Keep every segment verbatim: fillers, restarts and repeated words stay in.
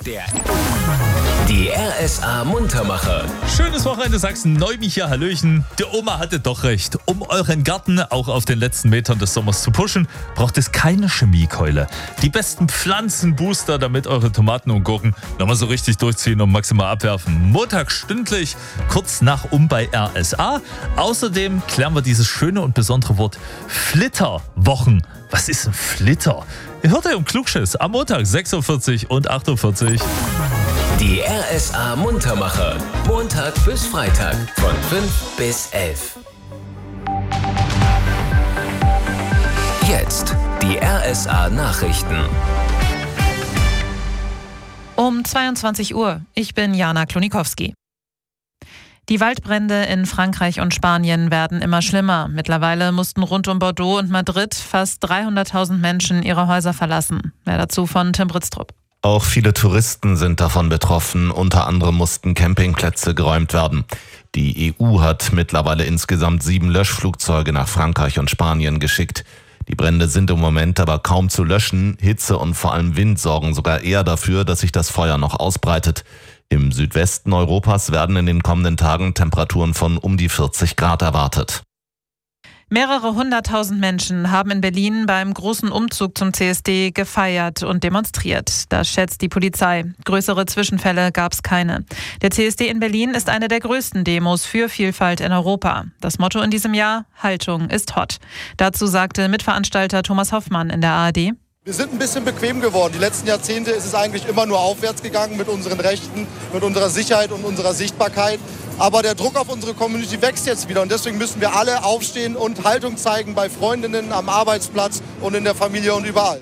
Der Die R S A Muntermacher. Schönes Wochenende, Sachsen-Neumich hier, Hallöchen. Der Oma hatte doch recht. Um euren Garten auch auf den letzten Metern des Sommers zu pushen, braucht es keine Chemiekeule. Die besten Pflanzenbooster, damit eure Tomaten und Gurken nochmal so richtig durchziehen und maximal abwerfen. Montag stündlich, kurz nach um bei R S A. Außerdem klären wir dieses schöne und besondere Wort Flitterwochen. Was ist ein Flitter? Ihr hört ja im Klugschiss am Montag sechs Uhr vierzig und acht Uhr vierzig. Die R S A Muntermacher. Montag bis Freitag von fünf bis elf. Jetzt die R S A Nachrichten. Um zweiundzwanzig Uhr. Ich bin Jana Klonikowski. Die Waldbrände in Frankreich und Spanien werden immer schlimmer. Mittlerweile mussten rund um Bordeaux und Madrid fast dreihunderttausend Menschen ihre Häuser verlassen. Mehr dazu von Tim Britztrup. Auch viele Touristen sind davon betroffen. Unter anderem mussten Campingplätze geräumt werden. Die E U hat mittlerweile insgesamt sieben Löschflugzeuge nach Frankreich und Spanien geschickt. Die Brände sind im Moment aber kaum zu löschen. Hitze und vor allem Wind sorgen sogar eher dafür, dass sich das Feuer noch ausbreitet. Im Südwesten Europas werden in den kommenden Tagen Temperaturen von um die vierzig Grad erwartet. Mehrere hunderttausend Menschen haben in Berlin beim großen Umzug zum C S D gefeiert und demonstriert. Das schätzt die Polizei. Größere Zwischenfälle gab es keine. Der C S D in Berlin ist eine der größten Demos für Vielfalt in Europa. Das Motto in diesem Jahr: Haltung ist hot. Dazu sagte Mitveranstalter Thomas Hoffmann in der A R D: Wir sind ein bisschen bequem geworden. Die letzten Jahrzehnte ist es eigentlich immer nur aufwärts gegangen mit unseren Rechten, mit unserer Sicherheit und unserer Sichtbarkeit. Aber der Druck auf unsere Community wächst jetzt wieder und deswegen müssen wir alle aufstehen und Haltung zeigen bei Freundinnen, am Arbeitsplatz und in der Familie und überall.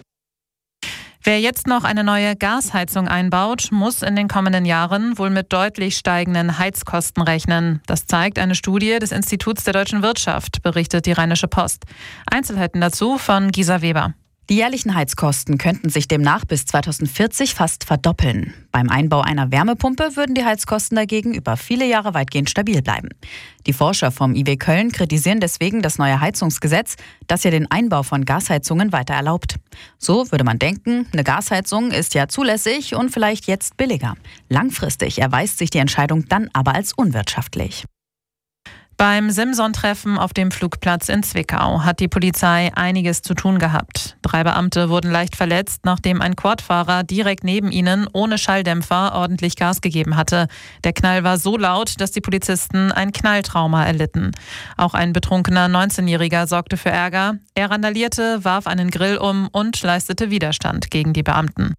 Wer jetzt noch eine neue Gasheizung einbaut, muss in den kommenden Jahren wohl mit deutlich steigenden Heizkosten rechnen. Das zeigt eine Studie des Instituts der deutschen Wirtschaft, berichtet die Rheinische Post. Einzelheiten dazu von Gisa Weber. Die jährlichen Heizkosten könnten sich demnach bis zweitausendvierzig fast verdoppeln. Beim Einbau einer Wärmepumpe würden die Heizkosten dagegen über viele Jahre weitgehend stabil bleiben. Die Forscher vom I W Köln kritisieren deswegen das neue Heizungsgesetz, das ja den Einbau von Gasheizungen weiter erlaubt. So würde man denken, eine Gasheizung ist ja zulässig und vielleicht jetzt billiger. Langfristig erweist sich die Entscheidung dann aber als unwirtschaftlich. Beim Simson-Treffen auf dem Flugplatz in Zwickau hat die Polizei einiges zu tun gehabt. Drei Beamte wurden leicht verletzt, nachdem ein Quadfahrer direkt neben ihnen ohne Schalldämpfer ordentlich Gas gegeben hatte. Der Knall war so laut, dass die Polizisten ein Knalltrauma erlitten. Auch ein betrunkener neunzehnjähriger sorgte für Ärger. Er randalierte, warf einen Grill um und leistete Widerstand gegen die Beamten.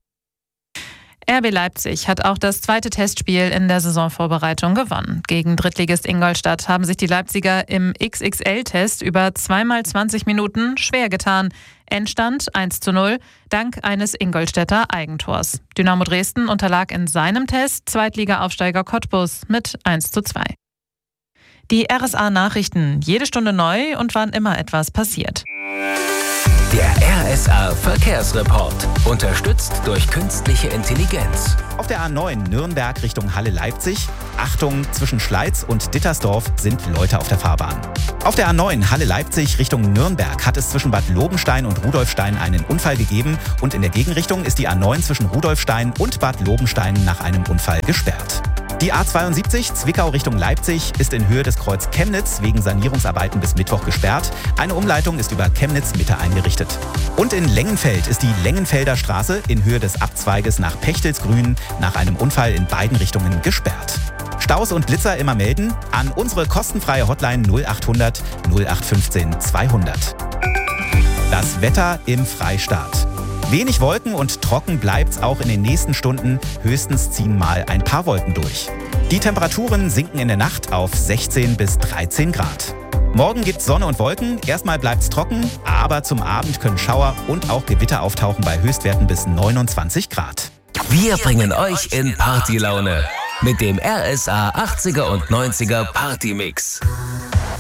R B Leipzig hat auch das zweite Testspiel in der Saisonvorbereitung gewonnen. Gegen Drittligist Ingolstadt haben sich die Leipziger im X X L-Test über zweimal zwanzig Minuten schwer getan. Endstand eins zu null, dank eines Ingolstädter Eigentors. Dynamo Dresden unterlag in seinem Test Zweitliga-Aufsteiger Cottbus mit eins zu zwei. Die R S A-Nachrichten, jede Stunde neu und wann immer etwas passiert. Der R S A Verkehrsreport. Unterstützt durch künstliche Intelligenz. Auf der A neun Nürnberg Richtung Halle-Leipzig. Achtung, zwischen Schleiz und Dittersdorf sind Leute auf der Fahrbahn. Auf der A neun Halle-Leipzig Richtung Nürnberg hat es zwischen Bad Lobenstein und Rudolfstein einen Unfall gegeben. Und in der Gegenrichtung ist die A neun zwischen Rudolfstein und Bad Lobenstein nach einem Unfall gesperrt. Die A zweiundsiebzig Zwickau Richtung Leipzig ist in Höhe des Kreuz Chemnitz wegen Sanierungsarbeiten bis Mittwoch gesperrt. Eine Umleitung ist über Chemnitz Mitte eingerichtet. Und in Lengenfeld ist die Lengenfelder Straße in Höhe des Abzweiges nach Pechtelsgrün nach einem Unfall in beiden Richtungen gesperrt. Staus und Blitzer immer melden an unsere kostenfreie Hotline null achthundert null acht fünfzehn zweihundert. Das Wetter im Freistaat. Wenig Wolken und trocken bleibt's auch in den nächsten Stunden. Höchstens ziehen mal ein paar Wolken durch. Die Temperaturen sinken in der Nacht auf sechzehn bis dreizehn Grad. Morgen gibt's Sonne und Wolken. Erstmal bleibt's trocken, aber zum Abend können Schauer und auch Gewitter auftauchen bei Höchstwerten bis neunundzwanzig Grad. Wir bringen euch in Partylaune mit dem R S A achtziger und neunziger Partymix.